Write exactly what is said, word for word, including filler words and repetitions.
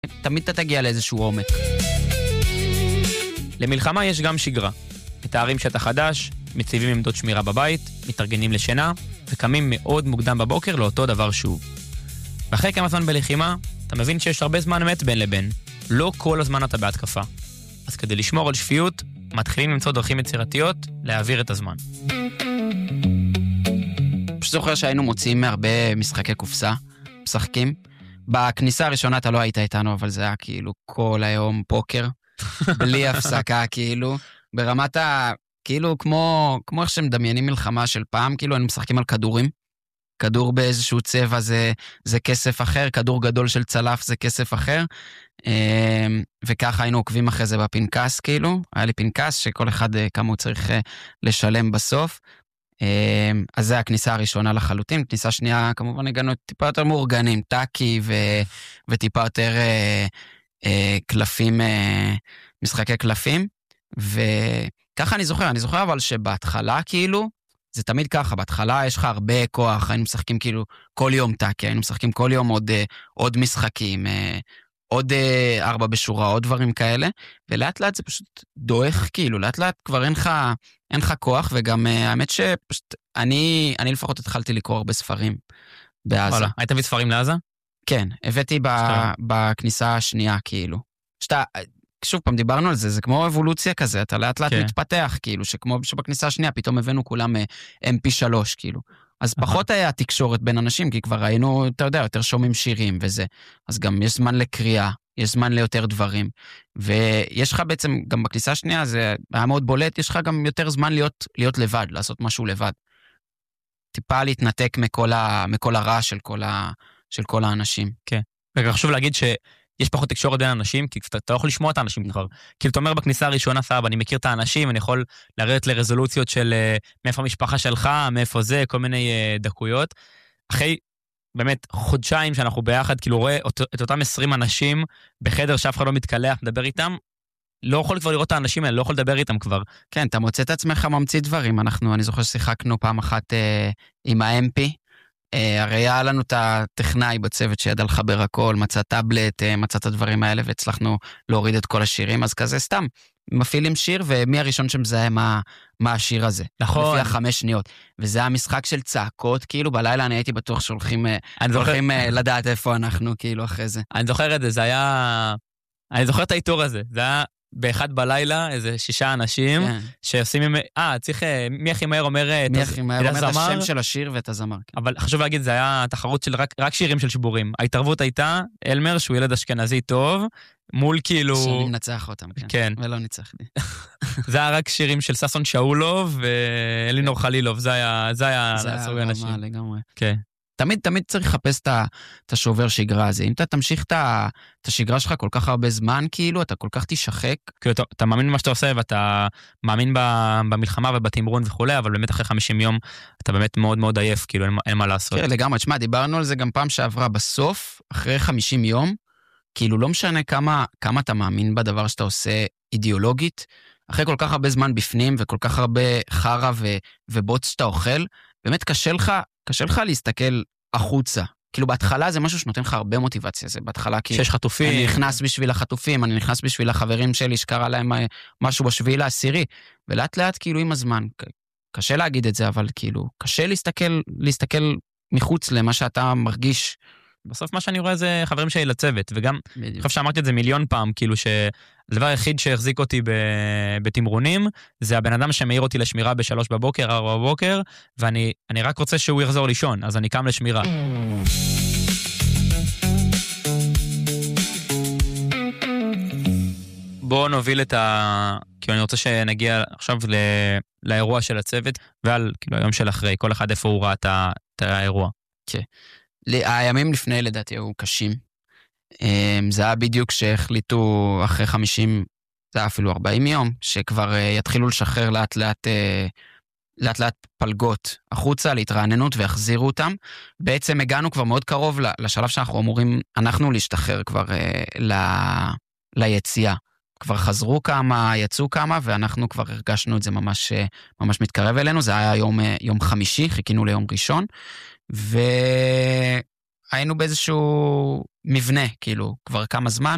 תמיד אתה תגיע לאיזשהו עומק. למלחמה יש גם שגרה. מתארים שטח חדש, מציבים עמדות שמירה בבית, מתארגנים לשינה, וקמים מאוד מוקדם בבוקר לאותו דבר שוב. ואחרי כמה זמן בלחימה, אתה מבין שיש הרבה זמן אמת בין לבין. לא כל הזמן אתה בהתקפה. אז כדי לשמור על שפיות, מתחילים למצוא דרכים יצירתיות להעביר את הזמן. פשוט זוכר שהיינו מוצאים הרבה משחקי קופסה, משחקים. בכניסה הראשונה אתה לא היית איתנו, אבל זה היה כאילו כל היום פוקר, בלי הפסקה כאילו, ברמת ה... כאילו כמו, כמו איך שמדמיינים מלחמה של פעם, כאילו היינו משחקים על כדורים, כדור באיזשהו צבע זה, זה כסף אחר, כדור גדול של צלף זה כסף אחר, וככה היינו עוקבים אחרי זה בפנקס כאילו, היה לי פנקס שכל אחד כמה הוא צריך לשלם בסוף, אז זה הכניסה הראשונה לחלוטין, כניסה שנייה כמובן הגענו טיפה יותר מאורגנים, טאקי ו, וטיפה יותר אה, אה, קלפים, אה, משחקי קלפים, וככה אני זוכר, אני זוכר אבל שבהתחלה כאילו, זה תמיד ככה, בהתחלה יש לך הרבה כוח, היינו משחקים כאילו כל יום טאקי, היינו משחקים כל יום עוד, עוד משחקים, עוד ארבע בשורה, עוד דברים כאלה, ולאט לאט זה פשוט דועך כאילו, לאט לאט כבר אין לך, אין לך כוח, וגם האמת שפשוט, אני, אני לפחות התחלתי לקרוא הרבה ספרים בעזה. וואלה, היית מביא ספרים לעזה? כן, הבאתי ב, בכניסה השנייה כאילו. שאתה... שוב פעם דיברנו על זה, זה כמו אבולוציה כזה, אתה לאט לאט מתפתח, כאילו, שכמו שבכניסה השנייה, פתאום הבאנו כולם אם פי שלוש, כאילו. אז פחות היה תקשורת בין אנשים, כי כבר ראינו, אתה יודע, יותר שומעים שירים וזה. אז גם יש זמן לקריאה, יש זמן ליותר דברים. ויש לך בעצם, גם בכניסה השנייה, זה היה מאוד בולט, יש לך גם יותר זמן להיות, להיות לבד, לעשות משהו לבד. טיפה להתנתק מכל, ה, מכל הרע של כל, ה, של כל האנשים. כן. רגע, חשוב להגיד ש... יש פחות תקשורת בין האנשים, כי אתה לא יכול לשמוע את האנשים כבר. כאילו, אתה אומר בכניסה הראשונה, סבא, אני מכיר את האנשים, אני יכול לרדת לרזולוציות של מאיפה המשפחה שלך, מאיפה זה, כל מיני דקויות. אחרי, באמת, חודשיים שאנחנו ביחד, כאילו, רואה את אותם עשרים אנשים בחדר שאף אחד לא מתקלח, מדבר איתם, לא יכול כבר לראות את האנשים האלה, לא יכול לדבר איתם כבר. כן, אתה מוצא את עצמך ממציא דברים. אנחנו, אני זוכר ששיחקנו פעם אחת אה, עם ה-אם פי, הרי היה לנו את הטכנאי בצוות שידע לחבר הכל, מצא טאבלט, מצא את הדברים האלה, והצלחנו להוריד את כל השירים, אז כזה סתם, מפעילים שיר, ומי הראשון שמזהה מה, מה השיר הזה. נכון. לפי החמש שניות. וזה היה משחק של צעקות, כאילו בלילה אני הייתי בטוח שהולכים הולכים לדעת איפה אנחנו, כאילו אחרי זה. אני זוכר את זה, זה היה... אני זוכר את האיתור הזה, זה היה... באחד בלילה, איזה שישה אנשים, שעושים עם... אה, צריך... מי הכי מהר אומר... מי הכי מהר אומר את השם של השיר ואת הזמר. אבל חשוב להגיד, זה היה תחרות של רק שירים של שיבורים. ההתערבות הייתה, אלמר, שהוא ילד אשכנזי טוב, מול כאילו... שאני מנצח אותם, כן. ולא ניצחתי. זה היה רק שירים של ססון שאולוב, ואלינור חלילוב, זה היה... זה היה... זה היה רמה לגמרי. כן. תמיד, תמיד צריך לחפש את השובר שגרה הזה. אם אתה תמשיך את השגרה שלך כל כך הרבה זמן, כאילו, אתה כל כך תשחק. כאילו, אתה, אתה מאמין במה שאתה עושה, ואתה מאמין במלחמה ובתמרון וכו', אבל באמת אחרי חמישים יום, אתה באמת מאוד מאוד עייף, כאילו, אין, אין מה לעשות. כן, לגמרי, תשמע, דיברנו על זה גם פעם שעברה בסוף, אחרי חמישים יום, כאילו, לא משנה כמה, כמה אתה מאמין בדבר שאתה עושה אידיאולוגית, אחרי כל כך הרבה זמן בפנים, וכל כך הרבה חרה ו, ובוץ שאתה אוכל, באמת קשה לך, קשה לך להסתכל החוצה. כאילו בהתחלה זה משהו שנותן לך הרבה מוטיבציה, זה בהתחלה כי... שיש חטופים. אני נכנס בשביל החטופים, אני נכנס בשביל החברים שלי, שקרה להם משהו בשביעי לעשירי, ולאט לאט כאילו עם הזמן, קשה להגיד את זה, אבל כאילו, קשה להסתכל, להסתכל מחוץ למה שאתה מרגיש. בסוף מה שאני רואה זה חברים שלי לצוות, וגם, אני חושב שאמרתי את זה מיליון פעם, כאילו שהדבר היחיד שהחזיק אותי בתמרונים, זה הבן אדם שמעיר אותי לשמירה בשלוש בבוקר, ארבע בבוקר, ואני אני רק רוצה שהוא יחזור לישון, אז אני קם לשמירה. בואו נוביל את ה... כאילו אני רוצה שנגיע עכשיו ל... לאירוע של הצוות, ועל כאילו היום של אחרי, כל אחד איפה הוא ראה את האירוע. כן. הימים לפני לדעתי היו קשים. זה היה בדיוק שהחליטו אחרי חמישים, זה היה אפילו ארבעים יום, שכבר יתחילו לשחרר לאט לאט, לאט לאט פלגות החוצה, להתרעננות ויחזירו אותם. בעצם הגענו כבר מאוד קרוב לשלב שאנחנו אמורים, אנחנו להשתחרר כבר ל... ליציאה. כבר חזרו כמה, יצאו כמה, ואנחנו כבר הרגשנו את זה ממש, ממש מתקרב אלינו. זה היה יום, יום חמישי, חיכינו ליום ראשון, והיינו באיזשהו מבנה, כאילו, כבר כמה זמן,